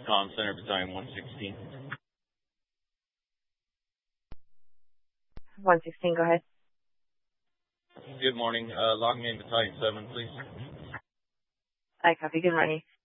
Comm Center, Battalion 116. 116, go ahead. Good morning. Log me in Battalion 7, please. I copy. Good morning.